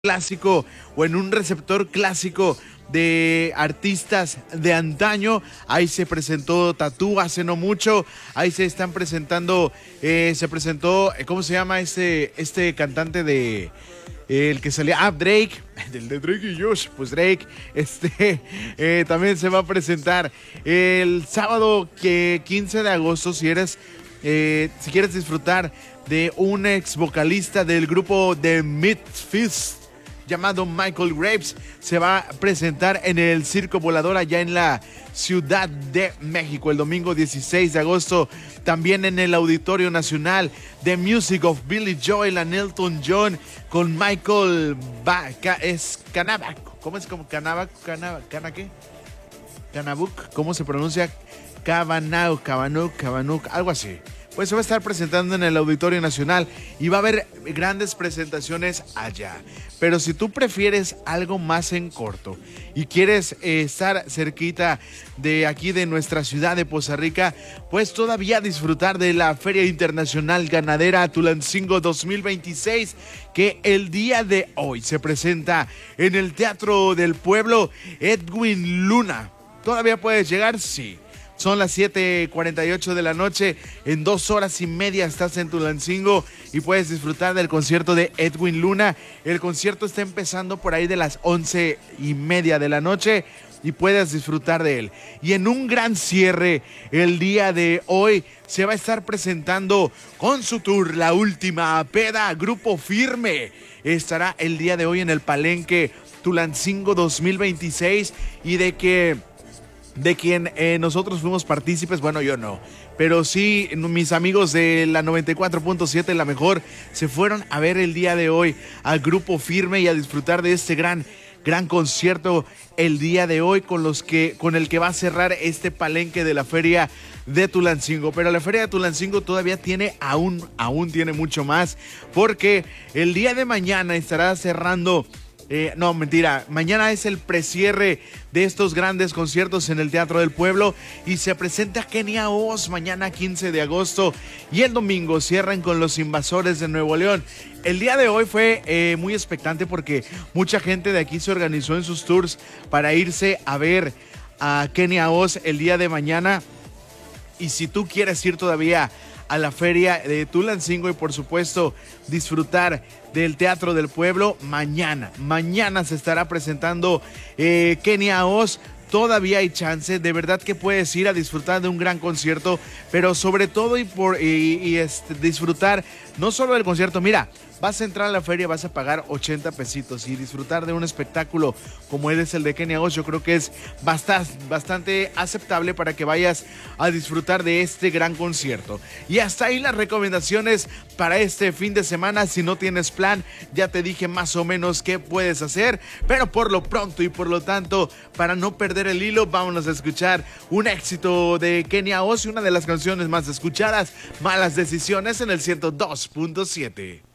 clásico o en un receptor clásico de artistas de antaño. Ahí se presentó Tatú hace no mucho. Ahí se están presentando, se presentó, ¿cómo se llama este cantante de el que salía? Drake, del de Drake y Josh, pues Drake, también se va a presentar el sábado 15 de agosto. Si quieres disfrutar de un ex vocalista del grupo The Misfits llamado Michael Graves, se va a presentar en el Circo Volador allá en la Ciudad de México el domingo 16 de agosto. También en el Auditorio Nacional, The Music of Billy Joel and Elton John con Michael Canabac. ¿Cómo es? ¿Como Canabac? ¿Qué? Canabuc, ¿cómo se pronuncia? Cabanuk, algo así. Pues se va a estar presentando en el Auditorio Nacional y va a haber grandes presentaciones allá. Pero si tú prefieres algo más en corto y quieres estar cerquita de aquí de nuestra ciudad de Poza Rica, pues todavía disfrutar de la Feria Internacional Ganadera Tulancingo 2026, que el día de hoy se presenta en el Teatro del Pueblo. Edwin Luna. ¿Todavía puedes llegar? Sí. Son las 7:48 de la noche. En 2 horas y media estás en Tulancingo y puedes disfrutar del concierto de Edwin Luna. El concierto está empezando por ahí de las 11:30 de la noche y puedes disfrutar de él. Y en un gran cierre, el día de hoy se va a estar presentando con su tour La Última Peda, Grupo Firme. Estará el día de hoy en el Palenque Tulancingo 2026 y de quien nosotros fuimos partícipes, bueno, yo no, pero sí mis amigos de la 94.7 La Mejor se fueron a ver el día de hoy al Grupo Firme y a disfrutar de este gran concierto el día de hoy con el que va a cerrar este Palenque de la Feria de Tulancingo. Pero la Feria de Tulancingo todavía tiene aún tiene mucho más, porque el día de mañana estará cerrando. No, mentira, mañana es el precierre de estos grandes conciertos en el Teatro del Pueblo y se presenta Kenia Os mañana 15 de agosto y el domingo cierran con Los Invasores de Nuevo León. El día de hoy fue muy expectante porque mucha gente de aquí se organizó en sus tours para irse a ver a Kenia Os el día de mañana. Y si tú quieres ir todavía a la Feria de Tulancingo y por supuesto disfrutar del Teatro del Pueblo, mañana se estará presentando Kenia Os. Todavía hay chance, de verdad que puedes ir a disfrutar de un gran concierto, pero sobre todo disfrutar no solo del concierto. Mira, vas a entrar a la feria, vas a pagar 80 pesitos y disfrutar de un espectáculo como es el de Kenia Os. Yo creo que es bastante aceptable para que vayas a disfrutar de este gran concierto. Y hasta ahí las recomendaciones para este fin de semana. Si no tienes plan, ya te dije más o menos qué puedes hacer, pero por lo pronto y por lo tanto, para no perder el hilo, vámonos a escuchar un éxito de Kenia Os y una de las canciones más escuchadas, Malas Decisiones, en el 102.7.